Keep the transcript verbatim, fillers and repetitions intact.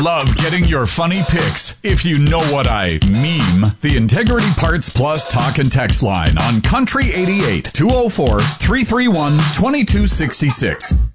love getting your funny pics. If you know what I meme. The Integrity Parts Plus talk and text line on Country eighty-eight, two oh four, three three one, two two six six.